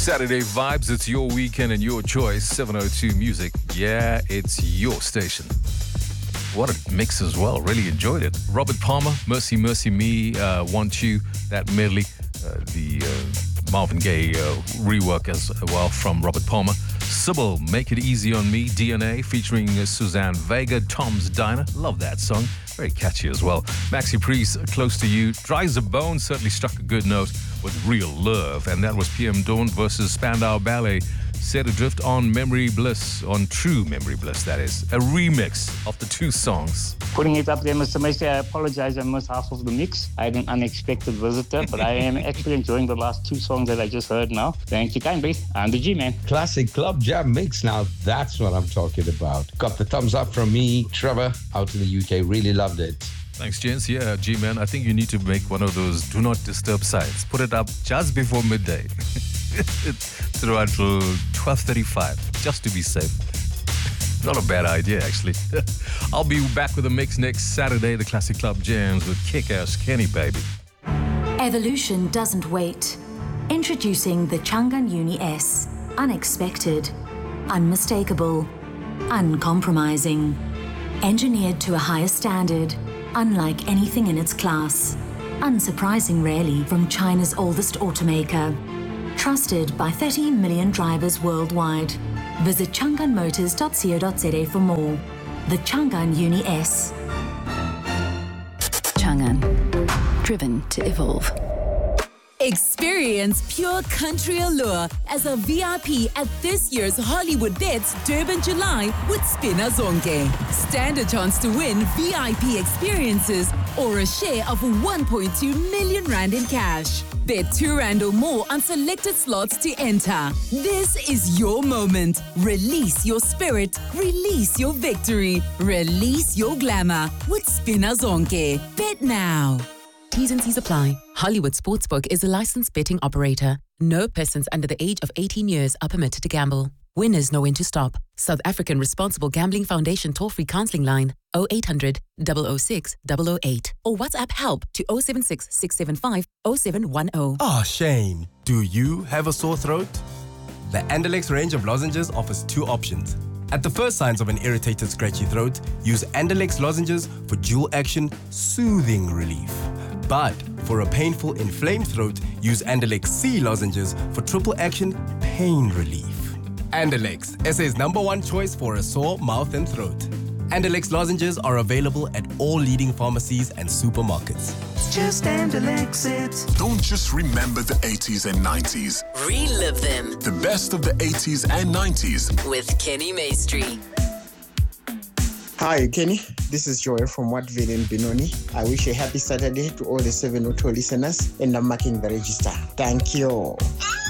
Saturday vibes, it's your weekend and your choice. 702 Music. Yeah, it's your station. What a mix as well. Really enjoyed it. Robert Palmer, Mercy, Mercy Me, Want You, that medley. The Marvin Gaye rework as well from Robert Palmer. Sybil, Make It Easy on Me, DNA, featuring Suzanne Vega, Tom's Diner. Love that song. Very catchy as well. Maxi Priest, Close to You. Dries the Bone certainly struck a good note with Real Love. And that was PM Dawn versus Spandau Ballet. Set Adrift on Memory Bliss, on True Memory Bliss, that is. A remix of the two songs. Putting it up there, Mr. Macy, I apologize, I missed half of the mix. I had an unexpected visitor, but I am actually enjoying the last two songs that I just heard now. Thank you kindly. I'm the G-Man. Classic Club Jam mix, now that's what I'm talking about. Got the thumbs up from me, Trevor, out in the UK. Really loved it. Thanks, gents. Yeah, G-Man, I think you need to make one of those do not disturb signs. Put it up just before midday. Throughout till 12:35, just to be safe. Not a bad idea, actually. I'll be back with a mix next Saturday, the Classic Club Jams with Kick-Ass Kenny, baby. Evolution doesn't wait. Introducing the Changan Uni S. Unexpected, unmistakable, uncompromising. Engineered to a higher standard, unlike anything in its class. Unsurprising, really, from China's oldest automaker. Trusted by 30 million drivers worldwide. Visit changanmotors.co.za for more. The Changan Uni S. Changan. Driven to evolve. Experience pure country allure as a VIP at this year's Hollywood Bets Durban July with Spina Zonke. Stand a chance to win VIP experiences or a share of 1.2 million rand in cash. Bet R2 or more on selected slots to enter. This is your moment. Release your spirit. Release your victory. Release your glamour with Spina Zonke. Bet now. T's and C's apply. Hollywood Sportsbook is a licensed betting operator. No persons under the age of 18 years are permitted to gamble. Winners know when to stop. South African Responsible Gambling Foundation toll-free counseling line 0800 006 008 or WhatsApp help to 076 675 0710. Oh, Shane. Do you have a sore throat? The Andalex range of lozenges offers two options. At the first signs of an irritated, scratchy throat, use Andalex lozenges for dual-action soothing relief. But for a painful, inflamed throat, use Andalex C lozenges for triple-action pain relief. Andalex, SA's #1 choice for a sore mouth and throat. Andalex lozenges are available at all leading pharmacies and supermarkets. Just Andalex it. Don't just remember the 80s and 90s. Relive them. The best of the 80s and 90s. With Kenny Maestri. Hi, Kenny. This is Joy from Wattville in Benoni. I wish a happy Saturday to all the 702 listeners, and I'm marking the register. Thank you.